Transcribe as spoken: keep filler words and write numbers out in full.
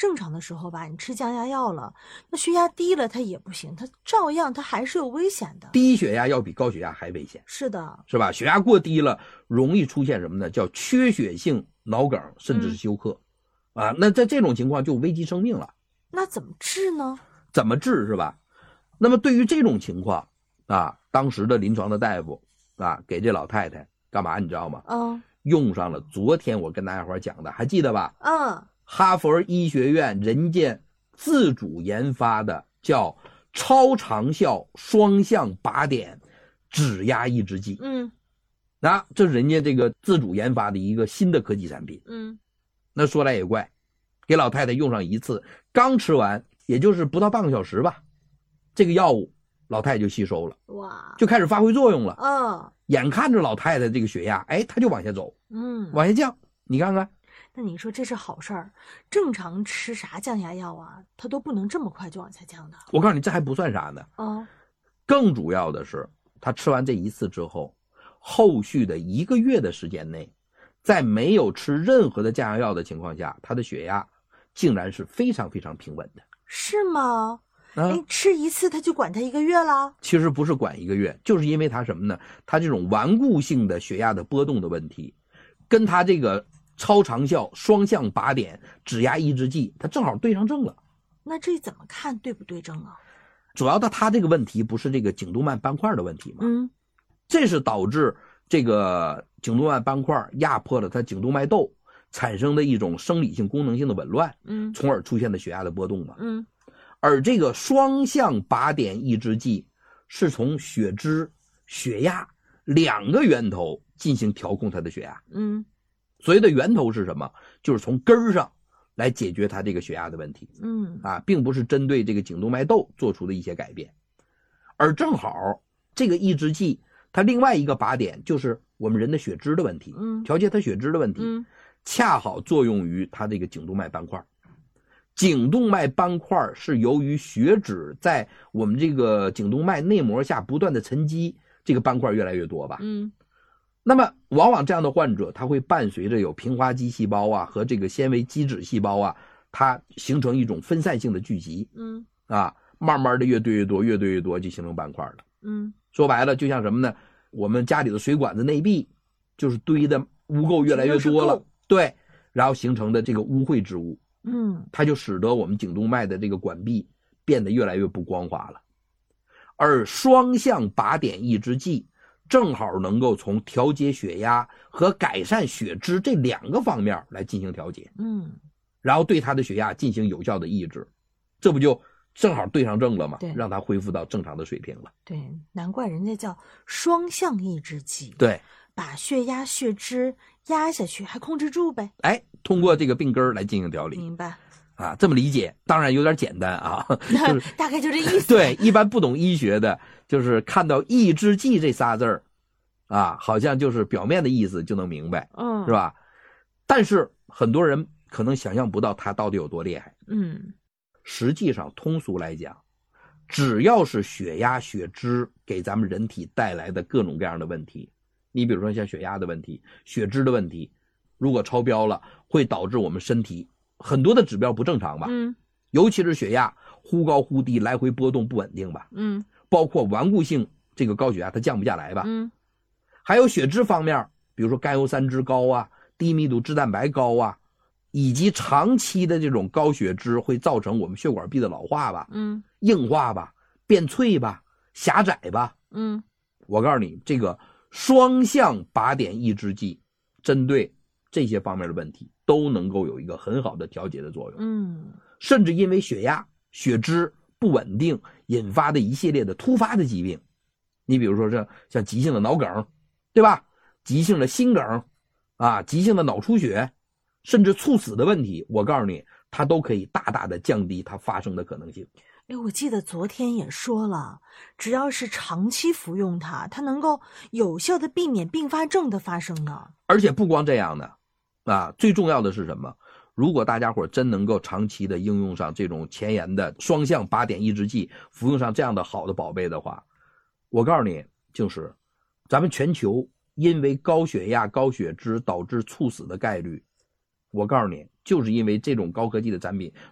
正常的时候吧，你吃降压药了，那血压低了它也不行，它照样它还是有危险的。 低血压要比高血压还危险。 是的， 是吧？血压过低了，容易出现什么呢？叫缺血性脑梗，甚至是休克。嗯、啊，那在这种情况就危及生命了。 那怎么治呢？ 怎么治是吧？那么对于这种情况啊，当时的临床的大夫啊，给这老太太干嘛你知道吗？ 嗯， 用上了昨天我跟大家伙讲的，还记得吧？ 嗯， 哈佛医学院人家自主研发的叫超长效双向靶点指压抑制剂。 嗯， 那这是人家这个自主研发的一个新的科技产品。 嗯， 那说来也怪，给老太太用上一次，刚吃完也就是不到半个小时吧，这个药物老太太就吸收了， 哇， 就开始发挥作用了。 嗯， 眼看着老太太这个血压，哎，她就往下走， 嗯， 往下降。你看看， 那你说这是好事儿？正常吃啥降压药啊，它都不能这么快就往下降的。 我告诉你，这还不算啥呢。 哦， 更主要的是，她吃完这一次之后，后续的一个月的时间内，在没有吃任何的降压药的情况下，她的血压竟然是非常非常平稳的。 是吗？ 啊， 哎，吃一次他就管他一个月了？ 其实不是管一个月，就是因为它什么呢？它这种顽固性的血压的波动的问题，跟它这个超长效双向靶点指压抑制剂，它正好对上症了。 那这怎么看对不对症啊？ 主要的它这个问题不是这个颈动脉斑块的问题吗？ 嗯， 这是导致这个颈动脉斑块压迫了它颈动脉窦，产生的一种生理性功能性的紊乱， 嗯， 从而出现的血压的波动嘛。 嗯， 而这个双向靶点抑制剂是从血脂、血压两个源头进行调控它的血压。 嗯， 所谓的源头是什么？就是从根儿上来解决它这个血压的问题。 嗯， 啊，并不是针对这个颈动脉窦做出的一些改变。而正好这个抑制剂它另外一个靶点就是我们人的血脂的问题， 嗯， 调节它血脂的问题， 嗯， 恰好作用于它这个颈动脉斑块。颈动脉斑块是由于血脂在我们这个颈动脉内膜下不断的沉积，这个斑块越来越多吧。 嗯， 那么往往这样的患者，他会伴随着有平滑肌细胞啊和这个纤维基质细胞啊，它形成一种分散性的聚集。 嗯， 啊，慢慢的越堆越多，越堆越多就形成斑块了。 嗯， 说白了就像什么呢？我们家里的水管子内壁就是堆的污垢越来越多了，对，然后形成的这个污秽之物。 嗯， 它就使得我们颈动脉的这个管壁变得越来越不光滑了。而双向靶点抑制剂正好能够从调节血压和改善血脂这两个方面来进行调节， 嗯， 然后对它的血压进行有效的抑制，这不就正好对上症了吗？ 对， 让它恢复到正常的水平了。 对，难怪人家叫双向抑制剂。 对， 把血压、血脂压下去，还控制住呗。 哎，通过这个病根来进行调理。 明白啊，这么理解当然有点简单啊，就是、 大概就这意思。 对，一般不懂医学的，就是看到抑制剂这仨字儿，啊，好像就是表面的意思就能明白， 嗯， 是吧？但是很多人可能想象不到它到底有多厉害。 嗯， 实际上通俗来讲，只要是血压、血脂给咱们人体带来的各种各样的问题，你比如说像血压的问题、血脂的问题，如果超标了，会导致我们身体很多的指标不正常吧， 嗯， 尤其是血压忽高忽低，来回波动不稳定吧， 嗯， 包括顽固性这个高血压它降不下来吧， 嗯， 还有血脂方面，比如说甘油三酯高啊，低密度脂蛋白高啊，以及长期的这种高血脂会造成我们血管壁的老化吧， 嗯， 硬化吧，变脆吧，狭窄吧， 嗯， 我告诉你，这个双向靶点抑制剂针对这些方面的问题都能够有一个很好的调节的作用。 嗯， 甚至因为血压、血脂不稳定引发的一系列的突发的疾病，你比如说像像急性的脑梗，对吧？急性的心梗啊，急性的脑出血，甚至猝死的问题，我告诉你，它都可以大大的降低它发生的可能性。 哎，我记得昨天也说了，只要是长期服用它，它能够有效的避免并发症的发生呢。 而且不光这样的，啊，最重要的是什么？如果大家伙真能够长期的应用上这种前沿的双向靶点抑制剂，服用上这样的好的宝贝的话，我告诉你，就是咱们全球因为高血压、高血脂导致猝死的概率，我告诉你，就是因为这种高科技的产品